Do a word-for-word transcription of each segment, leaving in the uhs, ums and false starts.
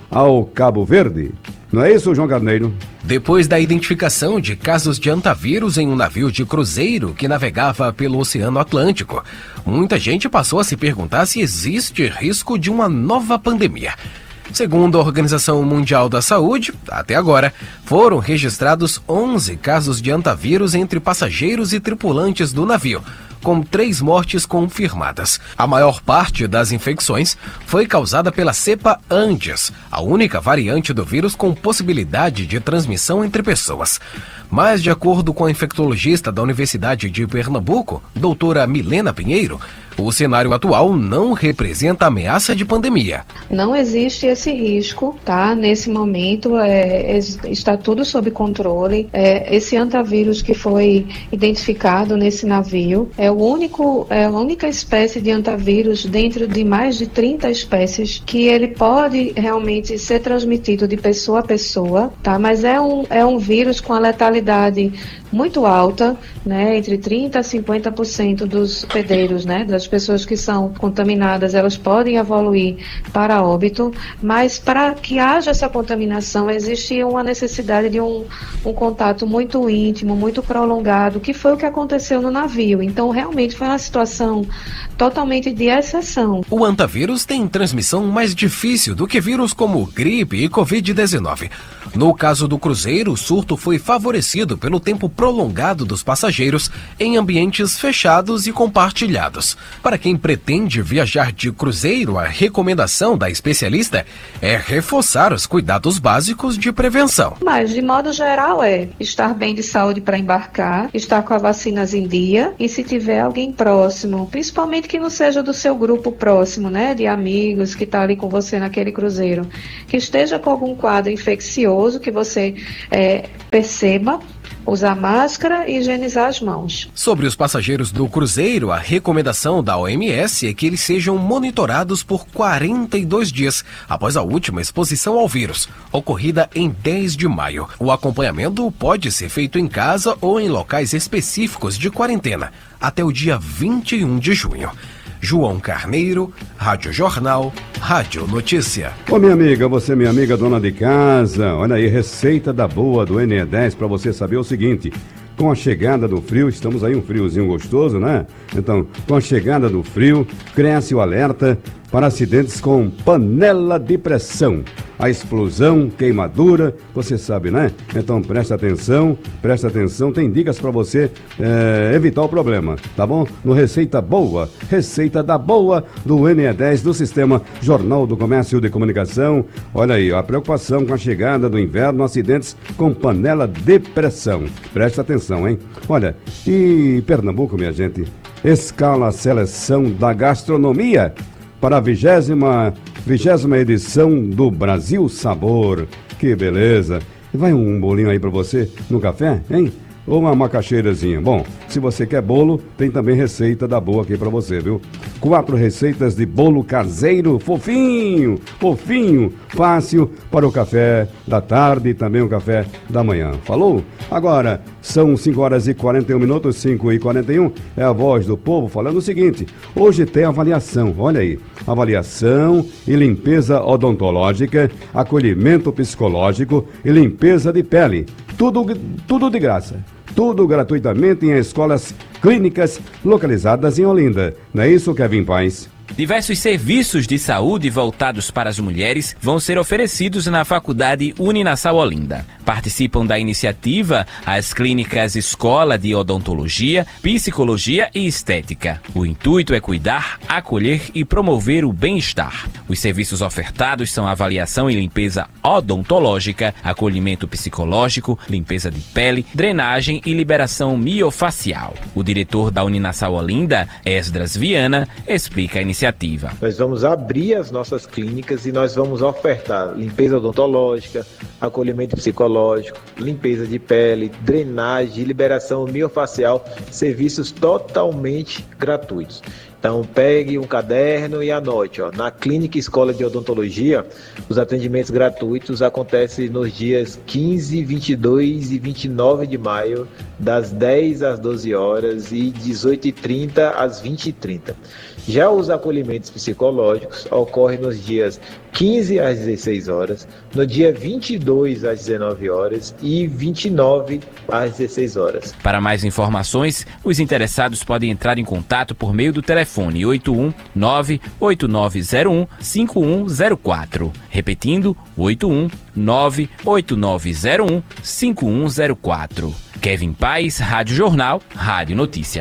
ao Cabo Verde. Não é isso, João Carneiro? Depois da identificação de casos de antavírus em um navio de cruzeiro que navegava pelo Oceano Atlântico, muita gente passou a se perguntar se existe risco de uma nova pandemia. Segundo a Organização Mundial da Saúde, até agora, foram registrados onze casos de antavírus entre passageiros e tripulantes do navio, com três mortes confirmadas. A maior parte das infecções foi causada pela cepa Andes, a única variante do vírus com possibilidade de transmissão entre pessoas. Mas, de acordo com a infectologista da Universidade de Pernambuco, doutora Milena Pinheiro, o cenário atual não representa ameaça de pandemia. Não existe esse risco, tá? Nesse momento é, está tudo sob controle. É, esse antavírus que foi identificado nesse navio é, o único, é a única espécie de antavírus dentro de mais de trinta espécies que ele pode realmente ser transmitido de pessoa a pessoa, tá? Mas é um, é um vírus com a letalidade muito alta, né? Entre trinta a cinquenta por cento dos hospedeiros, né? Das pessoas que são contaminadas, elas podem evoluir para óbito, mas para que haja essa contaminação, existe uma necessidade de um, um contato muito íntimo, muito prolongado, que foi o que aconteceu no navio. Então, realmente foi uma situação totalmente de exceção. O antavírus tem transmissão mais difícil do que vírus como gripe e covid dezenove. No caso do cruzeiro, o surto foi favorecido pelo tempo prolongado dos passageiros em ambientes fechados e compartilhados. Para quem pretende viajar de cruzeiro, a recomendação da especialista é reforçar os cuidados básicos de prevenção. Mas, de modo geral, é estar bem de saúde para embarcar, estar com as vacinas em dia e, se tiver alguém próximo, principalmente que não seja do seu grupo próximo, né, de amigos que está ali com você naquele cruzeiro, que esteja com algum quadro infeccioso, que você é, perceba, usar máscara e higienizar as mãos. Sobre os passageiros do cruzeiro, a recomendação da O M S é que eles sejam monitorados por quarenta e dois dias após a última exposição ao vírus, ocorrida em dez de maio. O acompanhamento pode ser feito em casa ou em locais específicos de quarentena, até o dia vinte e um de junho. João Carneiro, Rádio Jornal, Rádio Notícia. Ô minha amiga, você minha amiga dona de casa, olha aí, receita da boa do N E dez para você saber o seguinte: com a chegada do frio, estamos aí um friozinho gostoso, né? Então, com a chegada do frio, cresce o alerta para acidentes com panela de pressão. A explosão, queimadura, você sabe, né? Então presta atenção, presta atenção, tem dicas para você é, evitar o problema, tá bom? No Receita Boa, Receita da Boa do N E dez, do Sistema Jornal do Comércio de Comunicação. Olha aí, a preocupação com a chegada do inverno, acidentes com panela de pressão. Presta atenção, hein? Olha, e Pernambuco, minha gente, escala a seleção da gastronomia para a vigésima, vigésima edição do Brasil Sabor. Que beleza! Vai um bolinho aí para você no café, hein? Ou uma macaxeirazinha. Bom, se você quer bolo, tem também receita da boa aqui para você, viu? Quatro receitas de bolo caseiro, fofinho, fofinho, fácil para o café da tarde e também o café da manhã. Falou? Agora, são cinco horas e quarenta e um minutos, cinco e quarenta e um, é a voz do povo falando o seguinte: hoje tem avaliação, olha aí, avaliação e limpeza odontológica, acolhimento psicológico e limpeza de pele. Tudo, tudo de graça. Tudo gratuitamente em escolas clínicas localizadas em Olinda. Não é isso, Kevin Paz? Diversos serviços de saúde voltados para as mulheres vão ser oferecidos na Faculdade Uninassal Olinda. Participam da iniciativa as clínicas Escola de Odontologia, Psicologia e Estética. O intuito é cuidar, acolher e promover o bem-estar. Os serviços ofertados são avaliação e limpeza odontológica, acolhimento psicológico, limpeza de pele, drenagem e liberação miofacial. O diretor da Uninassal Olinda, Esdras Viana, explica a iniciativa. Nós vamos abrir as nossas clínicas e nós vamos ofertar limpeza odontológica, acolhimento psicológico, limpeza de pele, drenagem, liberação miofacial, serviços totalmente gratuitos. Então pegue um caderno e anote, ó, na Clínica Escola de Odontologia, os atendimentos gratuitos acontecem nos dias quinze, vinte e dois e vinte e nove de maio, das dez às doze horas e dezoito e trinta às vinte e trinta. Já os acolhimentos psicológicos ocorrem nos dias quinze às dezesseis horas, no dia vinte e dois às dezenove horas e vinte e nove às dezesseis horas. Para mais informações, os interessados podem entrar em contato por meio do telefone oito um nove oito nove zero um cinco um zero quatro. Repetindo, oito um nove oito nove zero um cinco um zero quatro. Kevin Paes, Rádio Jornal, Rádio Notícia.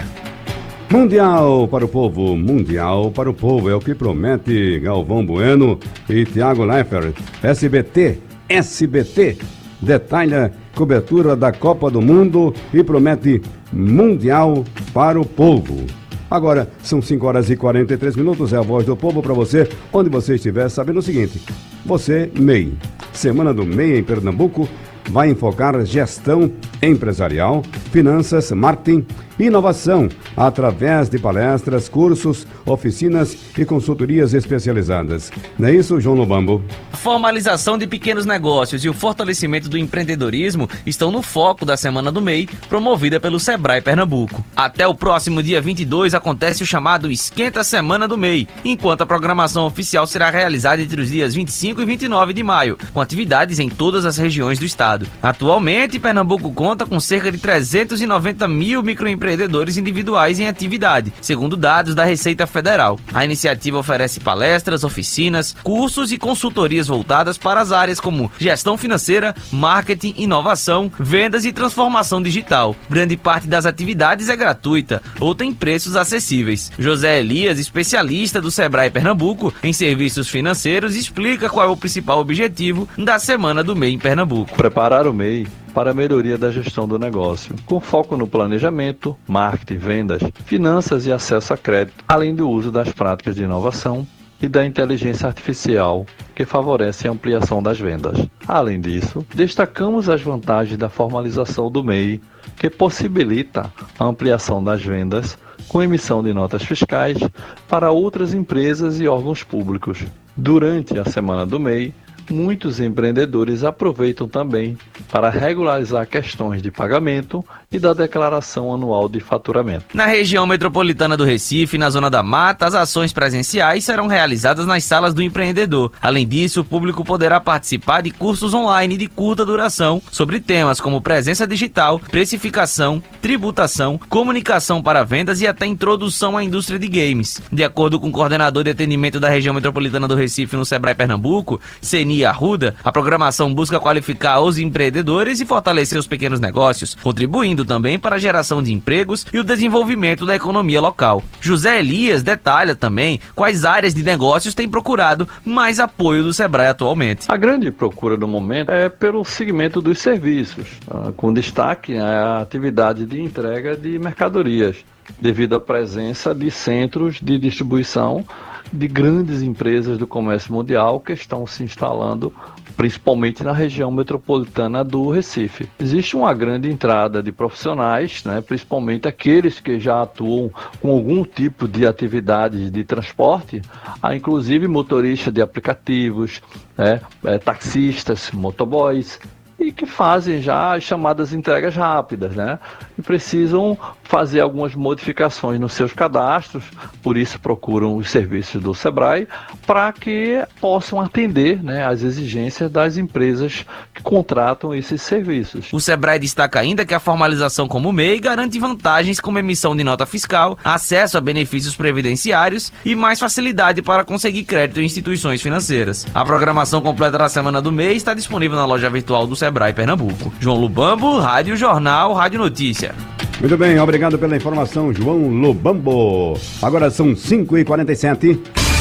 Mundial para o povo, mundial para o povo, é o que promete Galvão Bueno e Thiago Leifert. S B T, S B T, detalha cobertura da Copa do Mundo e promete mundial para o povo. Agora, são cinco horas e quarenta e três minutos, é a Voz do Povo para você, onde você estiver sabendo o seguinte. Você, M E I, Semana do M E I em Pernambuco, vai enfocar gestão empresarial, finanças, marketing e inovação, através de palestras, cursos, oficinas e consultorias especializadas. Não é isso, João Lobambo? A formalização de pequenos negócios e o fortalecimento do empreendedorismo estão no foco da Semana do M E I, promovida pelo Sebrae Pernambuco. Até o próximo dia vinte e dois acontece o chamado Esquenta Semana do M E I, enquanto a programação oficial será realizada entre os dias vinte e cinco e vinte e nove de maio, com atividades em todas as regiões do estado. Atualmente, Pernambuco conta com cerca de trezentos e noventa mil microempreendedores individuais em atividade, segundo dados da Receita Federal. A iniciativa oferece palestras, oficinas, cursos e consultorias voltadas para as áreas como gestão financeira, marketing, inovação, vendas e transformação digital. Grande parte das atividades é gratuita ou tem preços acessíveis. José Elias, especialista do Sebrae Pernambuco em serviços financeiros, explica qual é o principal objetivo da Semana do M E I em Pernambuco. Preparar o M E I para a melhoria da gestão do negócio, com foco no planejamento, marketing, vendas, finanças e acesso a crédito, além do uso das práticas de inovação e da inteligência artificial, que favorece a ampliação das vendas. Além disso, destacamos as vantagens da formalização do M E I, que possibilita a ampliação das vendas com emissão de notas fiscais para outras empresas e órgãos públicos. Durante a Semana do M E I, muitos empreendedores aproveitam também para regularizar questões de pagamento e da declaração anual de faturamento. Na região metropolitana do Recife, na Zona da Mata, as ações presenciais serão realizadas nas salas do empreendedor. Além disso, o público poderá participar de cursos online de curta duração sobre temas como presença digital, precificação, tributação, comunicação para vendas e até introdução à indústria de games. De acordo com o coordenador de atendimento da região metropolitana do Recife no Sebrae Pernambuco, Seni Arruda, a programação busca qualificar os empreendedores e fortalecer os pequenos negócios, contribuindo também para a geração de empregos e o desenvolvimento da economia local. José Elias detalha também quais áreas de negócios têm procurado mais apoio do Sebrae atualmente. A grande procura no momento é pelo segmento dos serviços, com destaque à atividade de entrega de mercadorias, devido à presença de centros de distribuição de grandes empresas do comércio mundial que estão se instalando principalmente na região metropolitana do Recife. Existe uma grande entrada de profissionais, né, principalmente aqueles que já atuam com algum tipo de atividade de transporte, há inclusive motoristas de aplicativos, né, é, taxistas, motoboys, e que fazem já as chamadas entregas rápidas, né? E precisam fazer algumas modificações nos seus cadastros, por isso procuram os serviços do Sebrae, para que possam atender, né, as exigências das empresas que contratam esses serviços. O Sebrae destaca ainda que a formalização como M E I garante vantagens como emissão de nota fiscal, acesso a benefícios previdenciários e mais facilidade para conseguir crédito em instituições financeiras. A programação completa da Semana do M E I está disponível na loja virtual do Sebrae Pernambuco. João Lubambo, Rádio Jornal, Rádio Notícia. Muito bem, obrigado pela informação, João Lubambo. Agora são cinco e quarenta e sete.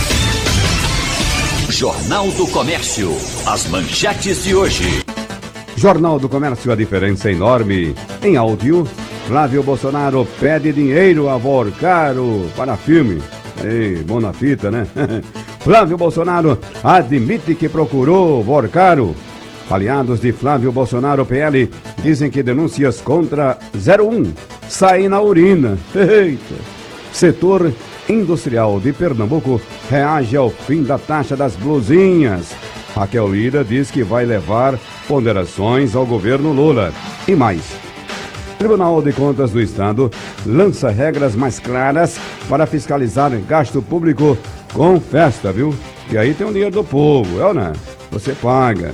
Jornal do Comércio. As manchetes de hoje. Jornal do Comércio, a diferença é enorme. Em áudio, Flávio Bolsonaro pede dinheiro a Vorcaro para filme. Ei, bom na fita, né? Flávio Bolsonaro admite que procurou Vorcaro. Aliados de Flávio Bolsonaro, P L, dizem que denúncias contra zero um saem na urina. Eita! Setor industrial de Pernambuco reage ao fim da taxa das blusinhas. Raquel Lira diz que vai levar ponderações ao governo Lula. E mais, Tribunal de Contas do Estado lança regras mais claras para fiscalizar gasto público com festa, viu? E aí tem o dinheiro do povo, é ou não? Você paga.